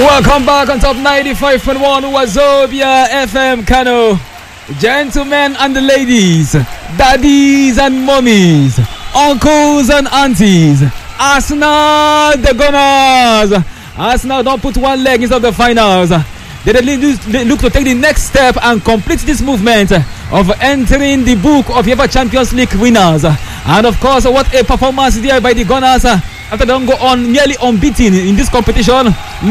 Welcome back on top 95.1 Wazobia FM Kano. Gentlemen and ladies, daddies and mummies, uncles and aunties, Arsenal the Gunners. Arsenal don't put one leg inside the finals. They look to take the next step and complete this movement of entering the book of UEFA Champions League winners. And of course, what a performance there by the Gunners. After they don't go on nearly unbeaten in this competition,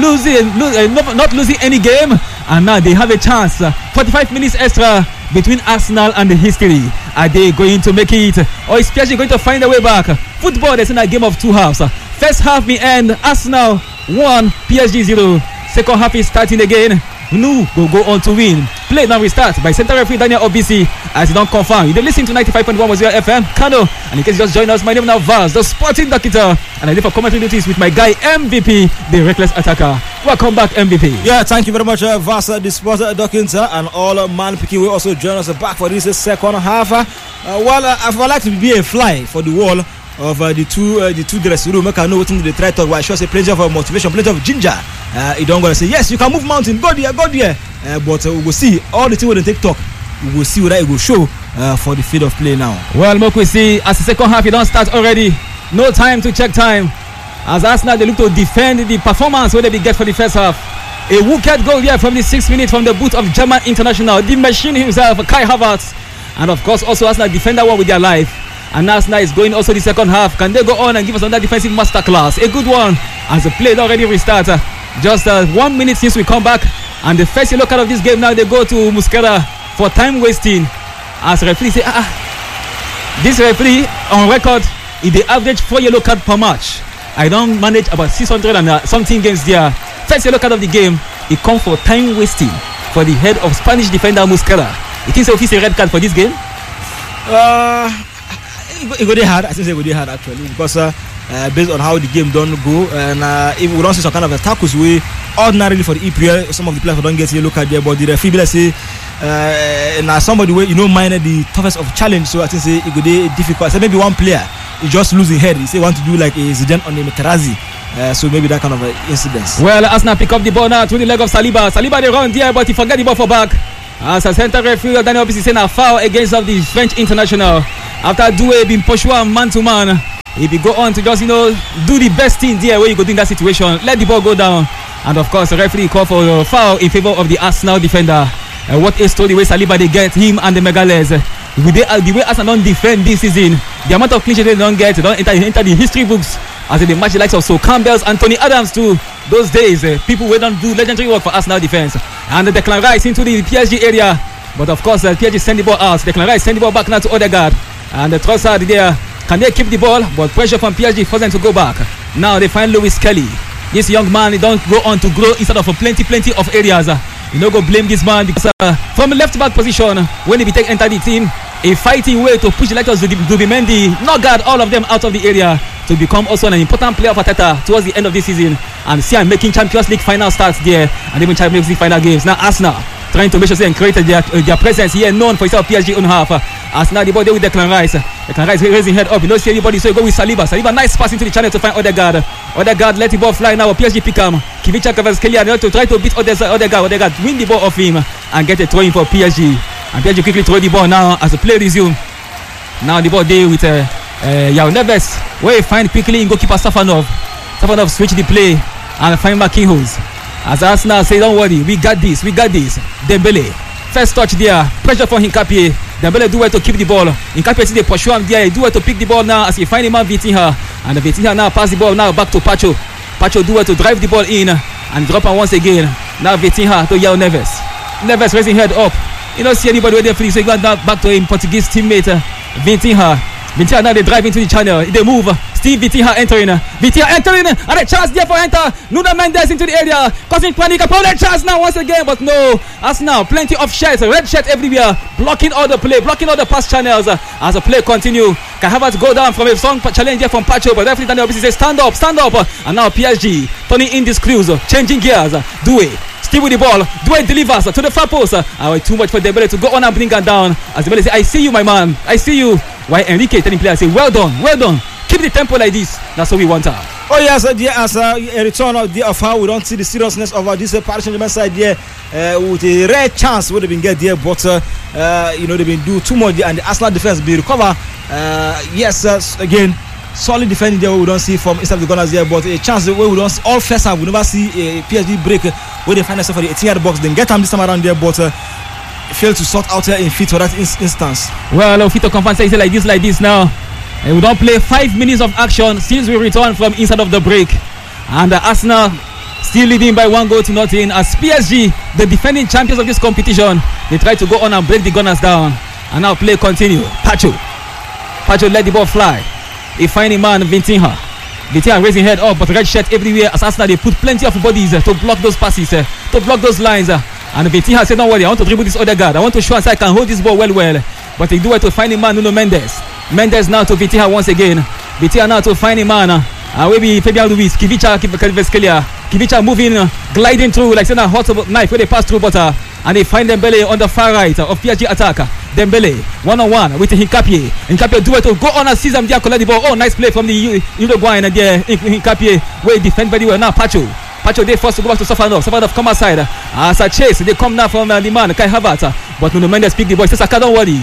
not losing any game, and now they have a chance. 45 minutes extra between Arsenal and the history. Are they going to make it, or is PSG going to find a way back? Football is in a game of two halves. First half may end Arsenal 1, PSG 0. Second half is starting again. Nu will go on to win. Play now restart by center referee Daniel Obisi as he don't confirm. You don't listen to 95.1 Wazobia FM Kano. And in case you just join us, my name is now Vaz, the sporting doctor, and I live for commentary duties with my guy MVP, the reckless attacker. Welcome back, MVP. Yeah, thank you very much, Vaz, the sporting doctor, and all man picking will also join us back for this second half. I would like to be a fly for the wall of the two dressing room. I can know what they try to talk about. I should say plenty of motivation, plenty of ginger. You don't gonna say yes, you can move mountain, go there, but we will see all the things when they take talk. We will see whether it will show for the field of play now. Well, look, we see as the second half, you don't start already. No time to check time. As Arsenal, they look to defend the performance where they get for the first half. A wicked goal here from the 6th minute from the boot of German international, the machine himself, Kai Havertz, and of course also Arsenal defender one with their life. And Arsenal is going also the second half. Can they go on and give us another defensive masterclass? A good one as the play already restart. Just 1 minute since we come back, and the first yellow card of this game now they go to Musquera for time wasting. As referee say, this referee on record is the average 4 yellow card per match. I don't manage about 600 and something games there. First yellow card of the game, it comes for time wasting for the head of Spanish defender Musquera. You think so if it's a red card for this game? It go hard. I think it go hard actually because based on how the game don't go, and if we don't see some kind of a tackles way ordinarily for the EPL, some of the players don't get a look at there, but the referee let's say now somebody way mind the toughest of challenge, so I think say it go difficult. So maybe one player is just losing head. He say want to do like a Zidane on the Materazzi. So maybe that kind of incidents. Well, Arsenal pick up the ball now through the leg of Saliba. Saliba they run there, but he forget the ball for back. As a center referee, Daniel Obisi saying a foul against of the French international. After Doué being pushed man to man, if you go on to just do the best thing there where you go do in that situation, let the ball go down, and of course the referee call for a foul in favor of the Arsenal defender. What a story the way Saliba they get him and the Megales. The way Arsenal don't defend this season, the amount of clean sheets they don't get, they don't enter the history books as they match the likes of Sol Campbell's, Anthony Adams too. Those days, people who don't do legendary work for Arsenal defense. And Declan Rice into the PSG area, but of course PSG send the ball out. Declan Rice send the ball back now to Odegaard, and the Trossard there. Can they keep the ball? But pressure from PSG for them to go back. Now they find Lewis Kelly. This young man, he don't go on to grow instead of plenty of areas. You know, go blame this man because from left back position, when he be enter the team, a fighting way to push the likes of Zubimendi, knock guard all of them out of the area to become also an important player for Arteta towards the end of this season. And see, I'm making Champions League final starts there and even Champions League final games. Now Arsenal trying to make sure they create their presence here, known for itself PSG on half. Arsenal the ball there with Declan Rice. Declan Rice raising head up. You don't see anybody, so you go with Saliba. Saliba nice pass into the channel to find Odegaard. Odegaard let the ball fly now. PSG pick him. Kivicha covers Kelly and to try to beat Odegaard. Odegaard win the ball off him and get a throw in for PSG. And PSG quickly throw the ball now as the play resume. Now the ball there with Yao Neves. Where he find quickly in goalkeeper Safanov. Safanov switch the play and find Marquinhos. As Arsenal say, don't worry, we got this. Dembele, first touch there, pressure for Hincapié. Dembele do well to keep the ball. Hincapié see the pursue him there, he do well to pick the ball now as he find him out Vitinha. And the Vitinha now pass the ball now back to Pacho. Pacho do well to drive the ball in and drop him once again. Now Vitinha to Yao Neves. Neves raising head up. You don't see anybody where they're free, so he got now back to him Portuguese teammate Vitinha. Vitinha now they drive into the channel. They move. Steve Vitinha entering. And a chance there for enter. Nuno Mendes into the area. Causing panic. Upon a chance now once again. But no. Arsenal plenty of shots. Red shirt everywhere. Blocking all the play. Blocking all the pass channels. As the play continue. Can Havertz go down from a strong challenge here from Pacho. But referee Daniel Obisi says stand up. And now PSG turning in this cruise. Changing gears. Doué. Still with the ball. Doué delivers to the far post. Too much for Dembele to go on and bring her down. As Dembele say, I see you, my man. I see you. Why Enrique telling players say, well done. Keep the tempo like this. That's what we want her. Oh yes, dear, as a return of how we don't see the seriousness of this Paris Saint-Germain side there, with a rare chance would have been get there, but they've been do too much and the Arsenal defense be recover. Yes, again, solid defending there we don't see from inside the Gunners there, but a chance where we don't see all first half we never see a PSG break where they find themselves for the 18-yard box, then get them this time around there, but fail to sort out in fit for that instance. Well, fit to compensate like this now. And we don't play 5 minutes of action since we return from inside of the break. And Arsenal still leading by 1-0 as PSG, the defending champions of this competition, they try to go on and break the Gunners down. And now play continue. Pacho let the ball fly. He find a man, Vitinha. Vitinha raising head up, but red shirt everywhere as Arsenal they put plenty of bodies to block those passes, to block those lines. And Vitinha said, don't worry, I want to dribble this other guard. I want to show us I can hold this ball well. But they do it to find a man, Nuno Mendes. Mendes now to Vitinha once again. Vitinha now to find a man. Maybe Fabian Ruiz, Kivicha moving, gliding through like saying a hot knife where they pass through butter. And they find Dembele on the far right of PSG attacker. Dembele, one-on-one with Hincapié. Hincapié do it to go on and seize them there, collect the ball. Oh, nice play from the Uruguayan there. Hincapié, where he defend very well. Now Pacho, they forced to go back to Safanov come outside. As a chase, they come now from the man, Kai Havertz. But Nuno Mendes pick the ball. He says, don't worry.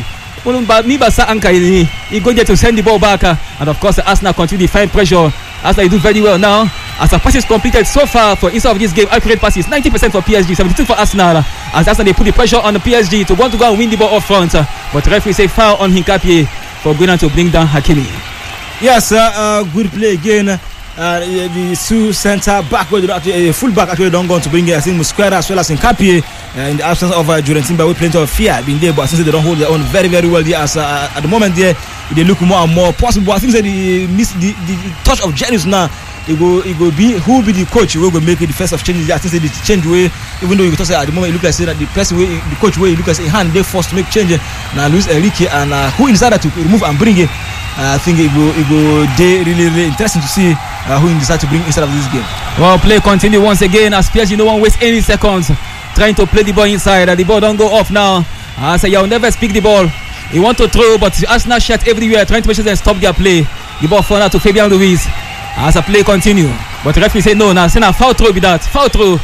He go there to send the ball back, and of course Arsenal continue to find pressure. Arsenal do very well now as the passes completed so far for inside of this game. Accurate passes 90% for PSG, 72% for Arsenal. As Arsenal they put the pressure on the PSG to want to go and win the ball up front, but referee say foul on Hincapié for going on to bring down Hakimi. Yes, good play again. The two centre back, full back actually don't go to bring I think Musquera as well as Hincapié in the absence of Jordan Timber with plenty of fear being there, but since they don't hold their own very well there as at the moment there they look more and more possible. I think that they miss the touch of genius now. It go be who will be the coach who will make the first of changes. I think that the change way, even though you talk at the moment it look like say that the person way the coach way it look like a hand they forced to make change now Luis Enrique and who decided to remove and bring it. I think it go really interesting to see who decide to bring inside of this game. Well, play continue once again as PSG no one waste any seconds trying to play the ball inside. The ball don't go off now. I say you'll never speak the ball. He want to throw, but Arsenal shot everywhere trying to make sure they stop their play. The ball fall out to Fabian Ruiz as a play continue. But the referee say no. Now say now foul throw with that. Foul throw.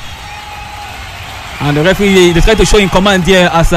And the referee they try to show in command here as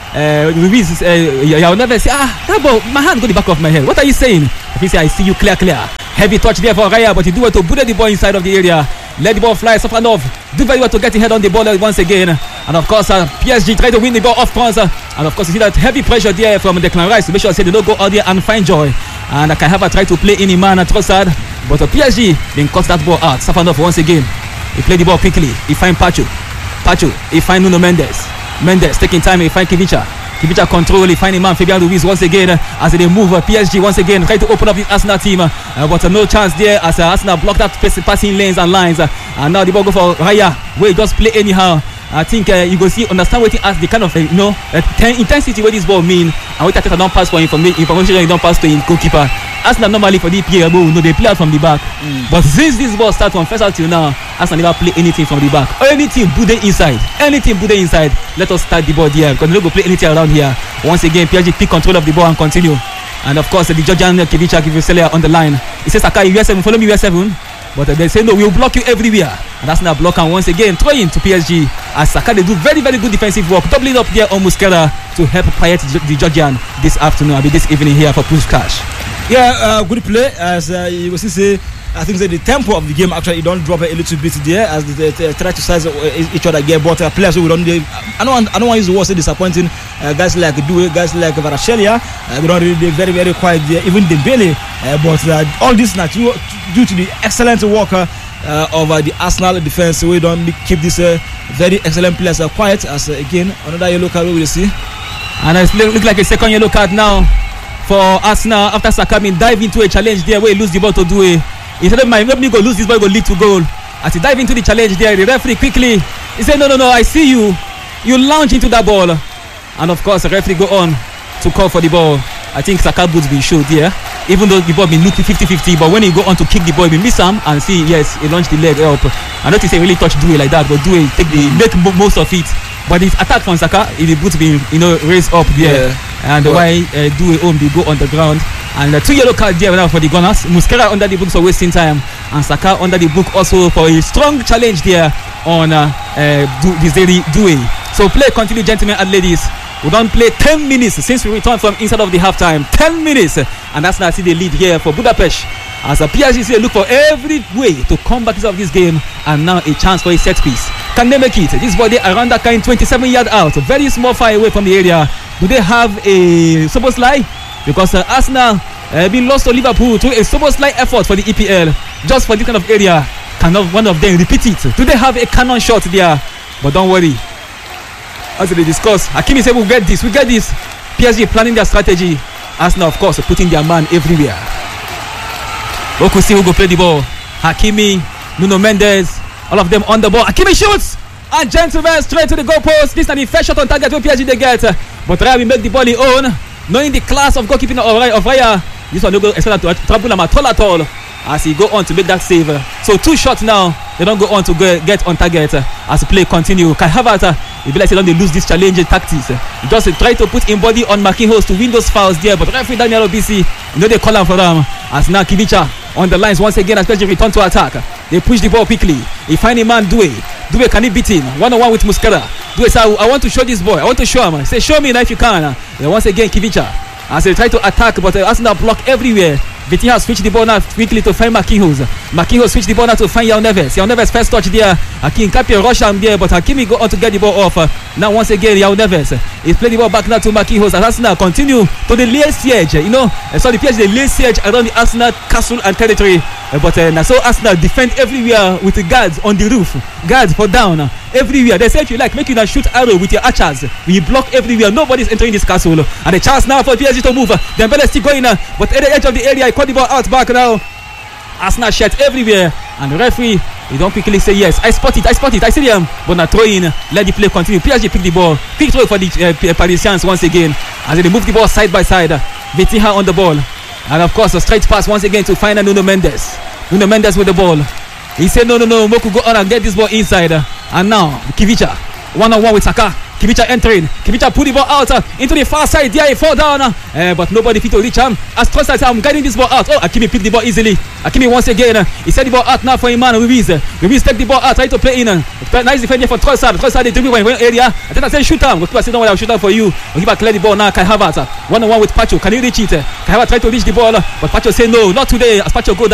Ruiz you'll never say that ball, my hand go the back of my head. What are you saying? If you say I see you clear. Heavy touch there for Raya, but he do it to bullet the ball inside of the area. Let the ball fly. Safanov do very well to get the head on the ball once again. And of course PSG try to win the ball off front. And of course you see that heavy pressure there from Declan Rice to make sure they don't go out there and find joy. And Kai Havertz try to play in man at Trossard, but PSG then cut that ball out. Safanov once again. He play the ball quickly. He find Pacho, he find Nuno Mendes taking time. He find Kivicha control. He find a man Fabian Ruiz once again as they move. PSG once again try to open up the Arsenal team, but no chance there as Arsenal block that passing lanes and lines. And now the ball go for Raya where he just play anyhow. I think you go see understand what as the kind of intensity where this ball mean and what I don't pass for information you don't pass to in goalkeeper. Arsenal normally for the PL they play out from the back, but since this ball start from first out till now Arsenal never play anything from the back. Anything bude inside. Let us start the ball there because they don't go play anything around here. Once again PSG pick control of the ball and continue. And of course the Georgian Kivicha on the line. He says Sakai US7 follow me US7. But they say no, we will block you everywhere. And that's now block and once again throw in to PSG as Saka they do very good defensive work, doubling up there on Musquera to help quiet the Georgian this evening here for Puskás. Yeah, good play as you will see. I think that the tempo of the game actually don't drop a little bit there as they try to size each other again. But players who don't, I don't want to use the word say disappointing. Guys like Due, guys like Varashelia, they don't really very quiet there. Even Dembele, but all this now due to the excellent work of the Arsenal defense. We don't keep this very excellent players quiet. As again another yellow card we will see, and it look like a second yellow card now for Arsenal after Saka dive into a challenge there where he lose the ball to Due. He said, "My nobody go lose this ball, go lead to goal." As he dive into the challenge there, the referee quickly he said, "No, I see you. You launch into that ball," and of course the referee go on to call for the ball. I think Saka boots been showed there. Even though the ball been looking 50-50, but when he go on to kick the ball, he miss him and see, yes, he launched the leg up. I don't think he really touch Due like that, but Due make most of it. But his attack from Saka, the boots been raised up there, and why Due they go on the ground. And 2 yellow cards there now for the Gunners. Muslera under the book for wasting time, and Saka under the book also for a strong challenge there on Due. So play continue, gentlemen and ladies. We don't play 10 minutes since we returned from inside of the halftime. 10 minutes, and that's now see the lead here for Budapest. As a PSG look for every way to come back of this game, and now a chance for a set piece. Can they make it? This body around that kind 27 yard out, very small far away from the area. Do they have a Szoboszlai? Because Arsenal been lost to Liverpool to a Szoboszlai effort for the EPL, just for this kind of area. Cannot one of them repeat it? Do they have a cannon shot there? But don't worry. As they discuss, Hakimi said, we get this. PSG planning their strategy. Arsenal, of course, putting their man everywhere. We could see who go play the ball. Hakimi, Nuno Mendes, all of them on the ball. Hakimi shoots! And gentlemen, straight to the goalpost. This is the first shot on target where PSG they get. But Raya will make the ball his own. Knowing the class of goalkeeping of Raya, this one no go expect to trouble him at all. As he go on to make that save. So 2 shots now, they don't go on to get on target as the play continue. Kai Havertz, it be like they lose this challenging tactics. He just try to put in body on Marquinhos to win those fouls there, but referee Daniel Obisi, they call him for them. As now Kivicha on the lines once again, especially return to attack. They push the ball quickly. He find a man Due, can he beat him? 1-on-1 with Muslera. Due say, I want to show this boy. I want to show him. Say, show me now if you can. Once again Kivicha as they try to attack, but Arsenal block everywhere. Vitinha switch the ball now quickly to find Marquinhos. Marquinhos switch the ball now to find João Neves. João Neves first touch there. Hakim Kapia rush him there, but Hakimi go on to get the ball off. Now once again João Neves is playing the ball back now to Marquinhos. And Arsenal continue to the lay siege. So the PSG the lay siege around the Arsenal castle and territory. But so Arsenal defend everywhere with the guards on the roof, guards for down everywhere. They say if you like, make you now shoot arrow with your archers. We block everywhere. Nobody's entering this castle. And the chance now for PSG to move. Dembele still going, but at the edge of the area, he caught the ball out back now. Arsenal shot everywhere, and the referee he don't quickly say yes. I spot it, I see him, but not throw in. Let the play continue. PSG pick the ball. Quick throw for the Parisians once again as they move the ball side by side. Vitinha on the ball. And of course a straight pass once again to find Nuno Mendes. Nuno Mendes with the ball. He said no, Moku go on and get this ball inside. And now Kivicha 1-on-1 with Saka. Kivicha entering. Kivicha put the ball out into the far side. There he fall down. But nobody fit to reach him. As Trossard said, I'm guiding this ball out. Oh, Hakimi picked the ball easily. Hakimi once again. He set the ball out now for Iman Ruiz. Ruiz take the ball out, try to play in. Nice defending for Trossard. Trossard is doing one area. I think I said shoot him. Goalkeeper said, don't worry, I'll shoot him for you. Goalkeeper clear the ball now. Kai Havertz 1-on-1 with Pacho. Can you reach it? Kai Havertz try to reach the ball, but Pacho say no, not today. As Pacho go down.